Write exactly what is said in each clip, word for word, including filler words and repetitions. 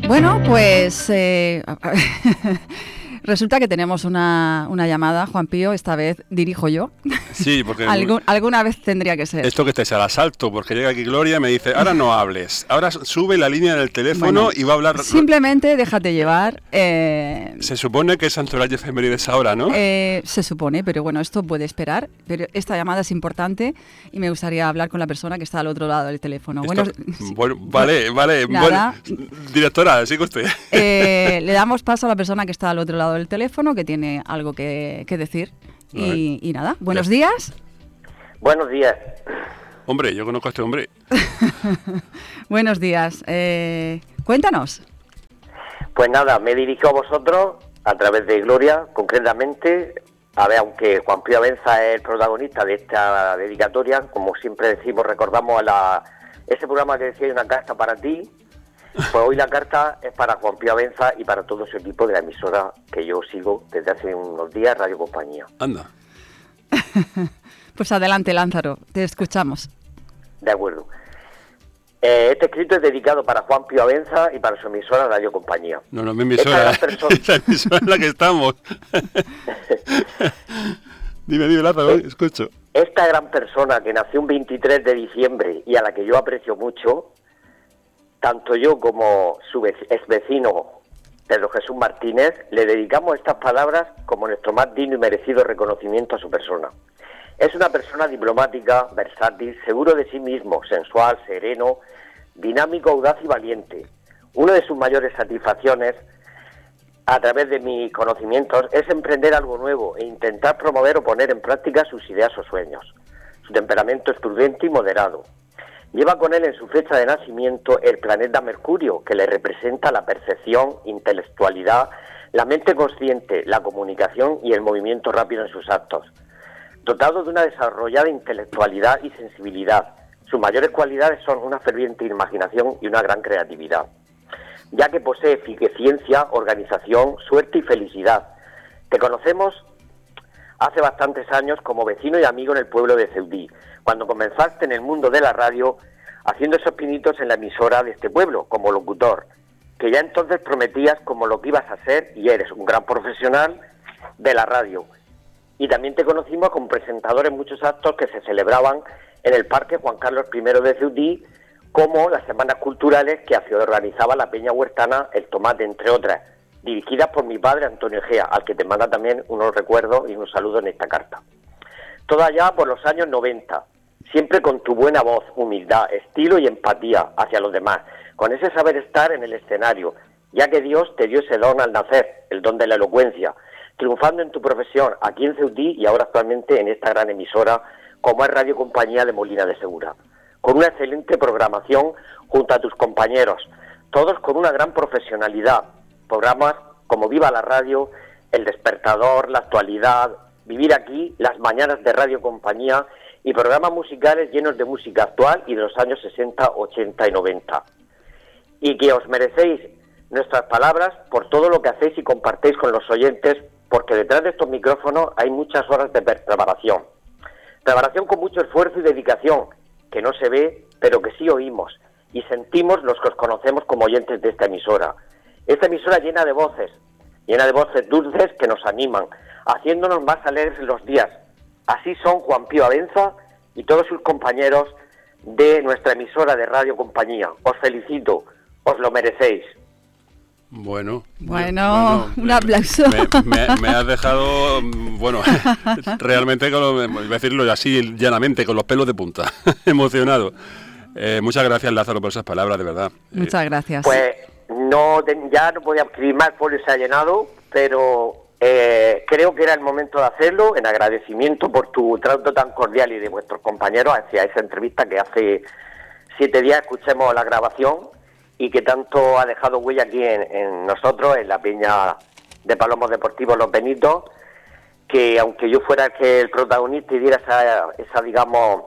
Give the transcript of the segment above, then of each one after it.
Bueno, pues eh, resulta que tenemos una, una llamada, Juan Pío, esta vez dirijo yo. Sí, porque... Algún, alguna vez tendría que ser. Esto que estáis al asalto, porque llega aquí Gloria y me dice, ahora no hables, ahora sube la línea del teléfono Bueno, y va a hablar... Simplemente déjate llevar. Eh, Se supone que es Santoral y Efemérides ahora, ¿no? Eh, se supone, pero bueno, esto puede esperar. Pero esta llamada es importante y me gustaría hablar con la persona que está al otro lado del teléfono. Esto, Bueno, bueno, vale, vale. Nada. Bueno, directora, sigue usted. Eh, le damos paso a la persona que está al otro lado del teléfono, que tiene algo que, que decir. Y, y nada, buenos Ya. días. Buenos días. Hombre, yo conozco a este hombre. Buenos días. Eh, cuéntanos. Pues nada, me dirijo a vosotros a través de Gloria, concretamente. A ver, aunque Juan Pío Abenza es el protagonista de esta dedicatoria, como siempre decimos, recordamos a la, ese programa que decía Una carta para ti. Pues hoy la carta es para Juan Pío Abenza y para todo su equipo de la emisora que yo sigo desde hace unos días, Radio Compañía. Anda. Pues adelante, Lázaro, te escuchamos. De acuerdo. Eh, este escrito es dedicado para Juan Pío Abenza y para su emisora Radio Compañía. No, no, mi emisora, Esta gran persona... la emisora en la que estamos. Dime, dime, Lázaro, Eh, escucho. Esta gran persona que nació un veintitrés de diciembre y a la que yo aprecio mucho, tanto yo como su ex vecino Pedro Jesús Martínez, le dedicamos estas palabras como nuestro más digno y merecido reconocimiento a su persona. Es una persona diplomática, versátil, seguro de sí mismo, sensual, sereno, dinámico, audaz y valiente. Una de sus mayores satisfacciones, a través de mis conocimientos, es emprender algo nuevo e intentar promover o poner en práctica sus ideas o sueños. Su temperamento es prudente y moderado. Lleva con él en su fecha de nacimiento el planeta Mercurio, que le representa la percepción, intelectualidad, la mente consciente, la comunicación y el movimiento rápido en sus actos. Dotado de una desarrollada intelectualidad y sensibilidad, sus mayores cualidades son una ferviente imaginación y una gran creatividad, ya que posee eficiencia, organización, suerte y felicidad. Te conocemos hace bastantes años como vecino y amigo en el pueblo de Ceutí, cuando comenzaste en el mundo de la radio haciendo esos pinitos en la emisora de este pueblo como locutor, que ya entonces prometías como lo que ibas a ser y eres un gran profesional de la radio. Y también te conocimos como presentador en muchos actos que se celebraban en el Parque Juan Carlos primero de Ceutí, como las semanas culturales que organizaba la Peña Huertana El Tomate, entre otras, dirigidas por mi padre Antonio Egea, al que te manda también unos recuerdos y unos saludos en esta carta. Todo allá por los años noventa, siempre con tu buena voz, humildad, estilo y empatía hacia los demás, con ese saber estar en el escenario, ya que Dios te dio ese don al nacer, el don de la elocuencia, triunfando en tu profesión aquí en Ceutí y ahora actualmente en esta gran emisora como es Radio Compañía de Molina de Segura, con una excelente programación junto a tus compañeros, todos con una gran profesionalidad, programas como Viva la Radio, El Despertador, La Actualidad, Vivir Aquí, Las Mañanas de Radio Compañía y programas musicales llenos de música actual y de los años sesenta, ochenta y noventa. Y que os merecéis nuestras palabras por todo lo que hacéis y compartéis con los oyentes, porque detrás de estos micrófonos hay muchas horas de preparación. Preparación con mucho esfuerzo y dedicación, que no se ve, pero que sí oímos y sentimos los que os conocemos como oyentes de esta emisora. Esta emisora llena de voces, llena de voces dulces que nos animan, haciéndonos más alegres los días. Así son Juan Pío Abenza y todos sus compañeros de nuestra emisora de Radio Compañía. Os felicito, os lo merecéis. Bueno, bueno, bueno, un aplauso. Me, me, me has dejado, bueno, realmente, con lo, voy a decirlo así llanamente, con los pelos de punta, emocionado. Eh, muchas gracias, Lázaro, por esas palabras, de verdad. Muchas gracias. Pues no, ya no podía escribir más, por se ha llenado, pero eh, creo que era el momento de hacerlo, en agradecimiento por tu trato tan cordial y de vuestros compañeros hacia esa entrevista que hace siete días escuchemos la grabación y que tanto ha dejado huella aquí en, en nosotros, en la Peña de Palomos Deportivos Los Benitos, que aunque yo fuera el, que el protagonista y diera esa, esa digamos,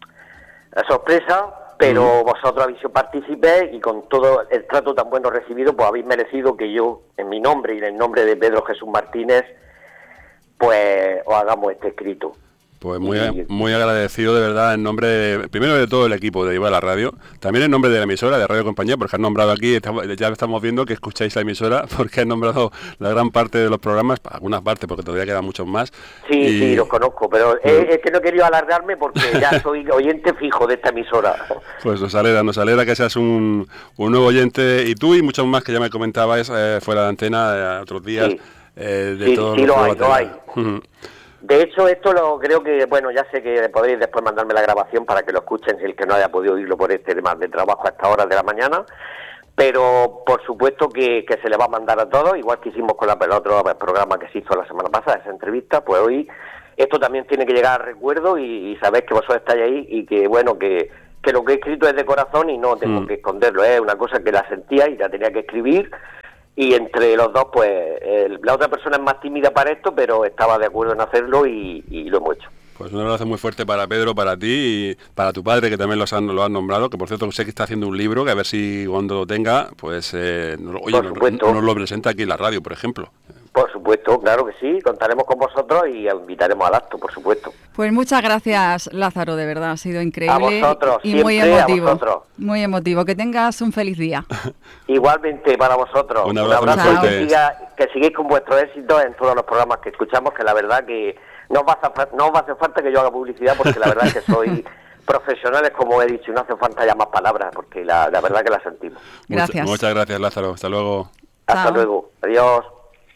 sorpresa, pero mm. vosotros habéis sido partícipes y con todo el trato tan bueno recibido, pues habéis merecido que yo, en mi nombre y en el nombre de Pedro Jesús Martínez, pues os hagamos este escrito. Pues muy, Y- muy agradecido de verdad en nombre, primero de todo el equipo de Viva la Radio, también en nombre de la emisora, de Radio Compañía, porque han nombrado aquí, estamos- ya estamos viendo que escucháis la emisora, porque han nombrado la gran parte de los programas, algunas partes, porque todavía quedan muchos más. Sí, y- sí, los conozco, pero es, es que no he querido alargarme porque ya soy oyente fijo de esta emisora. Pues nos alegra, nos alegra que seas un, un nuevo oyente, y tú y muchos más que ya me comentabas eh, fuera de antena, eh, otros días, Sí. eh, de Sí, todos sí, los lo hay, programas lo de- hay. Ujú. De hecho, esto lo creo que, bueno, ya sé que podréis después mandarme la grabación para que lo escuchen si el que no haya podido oírlo por este tema de trabajo a estas horas de la mañana, pero por supuesto que, que se le va a mandar a todos, igual que hicimos con la, el otro programa que se hizo la semana pasada, esa entrevista, pues hoy esto también tiene que llegar al recuerdo y, y sabéis que vosotros estáis ahí y que, bueno, que, que lo que he escrito es de corazón y no tengo Mm. que esconderlo, es una cosa que la sentía y la tenía que escribir. Y entre los dos, pues, el- la otra persona es más tímida para esto, pero estaba de acuerdo en hacerlo y, y lo hemos hecho. Pues un abrazo muy fuerte para Pedro, para ti y para tu padre, que también los han, lo han nombrado, que por cierto sé que está haciendo un libro, que a ver si cuando lo tenga, pues eh, nos, oye, Por nos, supuesto. nos lo presenta aquí en la radio, por ejemplo. Por supuesto, claro que sí, contaremos con vosotros y invitaremos al acto, por supuesto. Pues muchas gracias, Lázaro, de verdad, ha sido increíble. A vosotros, y muy siempre a emotivo. vosotros. Muy emotivo. Que tengas un feliz día. Igualmente para vosotros. Un abrazo muy y que, fuerte. siga- que sigáis con vuestro éxito en todos los programas que escuchamos, que la verdad que no os va a hacer, no os va a hacer falta que yo haga publicidad, porque la verdad es que sois profesionales, como he dicho, y no hace falta ya más palabras, porque la, la verdad que la sentimos. Gracias. Mucha- muchas gracias, Lázaro. Hasta luego. Hasta Chao. luego. Adiós.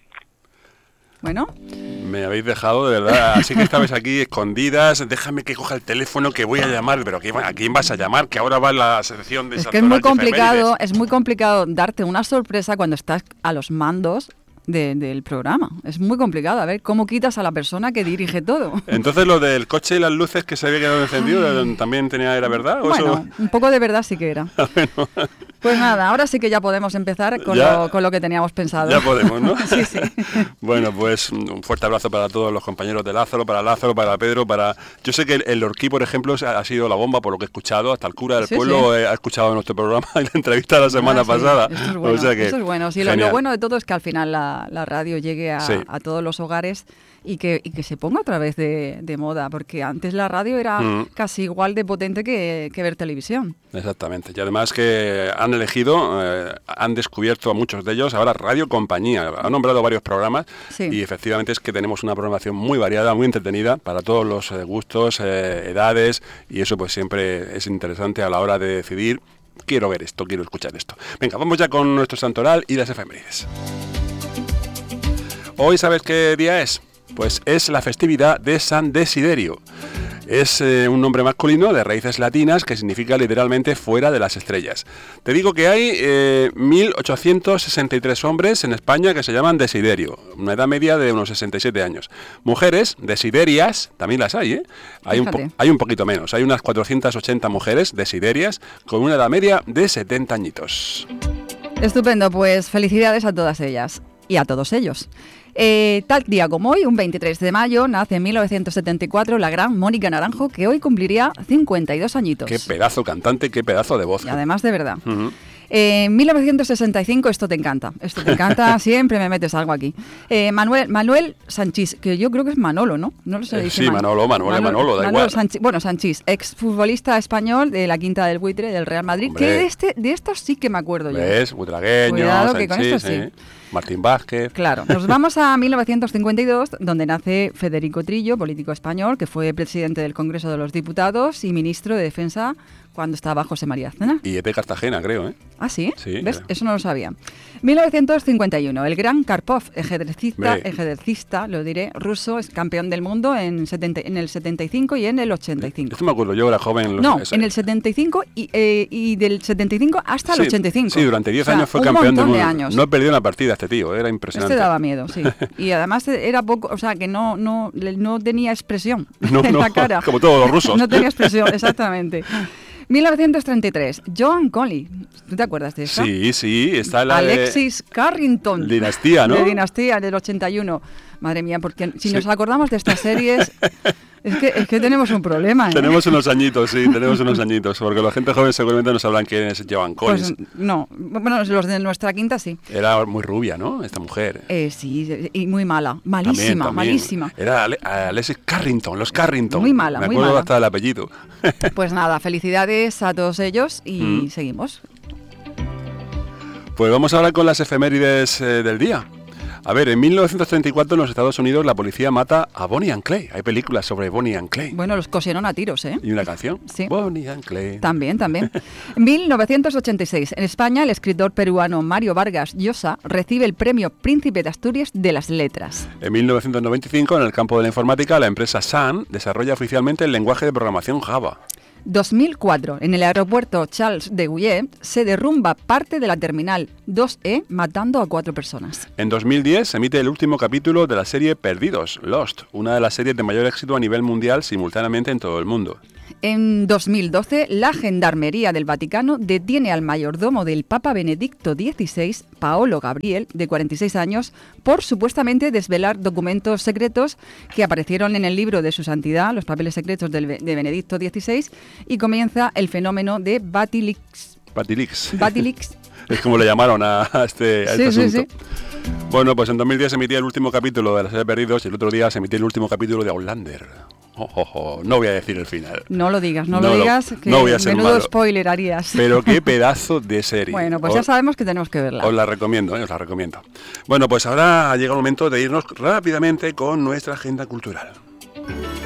Bueno, Me habéis dejado, de verdad, así que estabais aquí escondidas, déjame que coja el teléfono que voy a llamar, pero ¿a quién, a quién vas a llamar? Que ahora va la sección de es que es muy Santoral y complicado, efemérides. es muy complicado darte una sorpresa cuando estás a los mandos de- del programa. Es muy complicado. A ver, ¿cómo quitas a la persona que dirige todo? Entonces lo del coche y las luces que se había quedado encendido, eh, ¿también tenía, era verdad? ¿O Bueno, eso? un poco de verdad sí que era. Pues nada, ahora sí que ya podemos empezar con, Ya- lo, con lo que teníamos pensado. Ya podemos, ¿no? Sí, sí. Bueno, pues un fuerte abrazo para todos los compañeros de Lázaro, para Lázaro, para Pedro, para... Yo sé que el, el Lorquí, por ejemplo, ha sido la bomba por lo que he escuchado, hasta el cura del Sí, pueblo sí. eh, ha escuchado nuestro programa y la entrevista de la semana Ah, sí, pasada. Esto es bueno. O sea que, esto es bueno. Sí, lo, lo genial. bueno de todo es que al final la, la radio llegue a, Sí. a todos los hogares y que, y que se ponga otra vez de, de moda, porque antes la radio era Mm. casi igual de potente que, que ver televisión. Exactamente. Y además que han elegido, eh, han descubierto a muchos de ellos ahora Radio Compañía. Han nombrado varios programas Sí. y efectivamente es que tenemos una programación muy variada, muy entretenida para todos los eh, gustos, eh, edades, y eso pues siempre es interesante a la hora de decidir, quiero ver esto, quiero escuchar esto. Venga, vamos ya con nuestro santoral y las efemérides. Hoy, ¿sabes qué día es? Pues es la festividad de San Desiderio. Es eh, un nombre masculino de raíces latinas que significa literalmente fuera de las estrellas. Te digo que hay eh, mil ochocientos sesenta y tres hombres en España que se llaman Desiderio, una edad media de unos sesenta y siete años. Mujeres, Desiderias, también las hay, ¿eh? Hay un, po- Fíjate. hay un poquito menos, hay unas cuatrocientas ochenta mujeres Desiderias con una edad media de setenta añitos. Estupendo, pues felicidades a todas ellas y a todos ellos. Eh, tal día como hoy, un veintitrés de mayo, nace en mil novecientos setenta y cuatro la gran Mónica Naranjo, que hoy cumpliría cincuenta y dos añitos. Qué pedazo cantante, qué pedazo de voz. Y además de verdad. Ujú. Eh, En mil novecientos sesenta y cinco, esto te encanta, esto te encanta, siempre me metes algo aquí. Eh, Manuel, Manuel Sanchís, que yo creo que es Manolo, ¿no? No lo sé. Eh, dice sí, Man- Manolo, Manuel, Manolo, da igual. Sanchís, bueno, Sanchís, exfutbolista español de la Quinta del Buitre del Real Madrid, Hombre. que de, este, de estos sí que me acuerdo yo. ¿Ves? Butragueño, Cuidado, que con Sanchís, esto sí. ¿eh? Martín Vázquez. Claro, nos vamos a mil novecientos cincuenta y dos, donde nace Federico Trillo, político español, que fue presidente del Congreso de los Diputados y ministro de Defensa cuando estaba José María Aznar. Y de Cartagena, creo, ¿eh? ¿Ah, sí? Sí, ¿Ves? era. Eso no lo sabía. mil novecientos cincuenta y uno, el gran Karpov, ejercista, Hombre. ejercista, lo diré, ruso, es campeón del mundo en, setenta en el setenta y cinco y en el ochenta y cinco. Esto me acuerdo, yo era joven. los- No, esa- en el setenta y cinco y, eh, y del setenta y cinco hasta el Sí, ochenta y cinco. Sí, durante diez O sea, años fue un campeón del montón mundo. de años. No perdió una partida este tío, era impresionante. Este daba miedo, sí. Y además era poco, o sea, que no, no, le- no tenía expresión No, en no, la cara. como todos los rusos. No tenía expresión, exactamente. mil novecientos treinta y tres, Joan Colley. ¿Tú te acuerdas de esa? Sí, sí, está la de Alexis Carrington. Dinastía, ¿no? De Dinastía, del ochenta y uno. Madre mía, porque si Sí. nos acordamos de estas series, Es que, es que tenemos un problema, ¿eh? Tenemos unos añitos, sí, tenemos unos añitos, porque la gente joven seguramente no sabrán quién es Joan Collins. Pues no, bueno, los de nuestra quinta sí. Era muy rubia, ¿no? Esta mujer. Eh, sí, y muy mala, malísima, También, también. malísima. Era Ale Alexis Carrington, los Carrington. Muy mala, Me muy acuerdo mala. hasta del apellido. Pues nada, felicidades a todos ellos y Mm. seguimos. Pues vamos ahora con las efemérides eh, del día. A ver, en mil novecientos treinta y cuatro en los Estados Unidos la policía mata a Bonnie and Clyde. Hay películas sobre Bonnie and Clyde. Bueno, los cosieron a tiros, ¿eh? ¿Y una canción? Sí. Bonnie and Clyde. También, también. mil novecientos ochenta y seis. En España, el escritor peruano Mario Vargas Llosa recibe el premio Príncipe de Asturias de las Letras. En mil novecientos noventa y cinco, en el campo de la informática, la empresa Sun desarrolla oficialmente el lenguaje de programación Java. dos mil cuatro. En el aeropuerto Charles de Gaulle se derrumba parte de la terminal dos E, matando a cuatro personas. En dos mil diez se emite el último capítulo de la serie Perdidos, Lost, una de las series de mayor éxito a nivel mundial simultáneamente en todo el mundo. En dos mil doce, la Gendarmería del Vaticano detiene al mayordomo del Papa Benedicto dieciséis, Paolo Gabriel, de cuarenta y seis años, por supuestamente desvelar documentos secretos que aparecieron en el libro de su santidad, los papeles secretos del, de Benedicto dieciséis, y comienza el fenómeno de Batilix. Batilix. Batilix. Es como le llamaron a, a este, a Sí, este sí, asunto. Bueno, pues en dos mil diez se emitía el último capítulo de la serie Perdidos y el otro día se emitía el último capítulo de Outlander. Oh, oh, oh. No voy a decir el final. No lo digas, no, No lo lo- digas, que no voy a ser menudo malo. spoiler harías. Pero qué pedazo de serie. Bueno, pues ya Os- sabemos que tenemos que verla. Os la recomiendo, ¿eh? Os la recomiendo. Bueno, pues ahora llega el momento de irnos rápidamente con nuestra agenda cultural.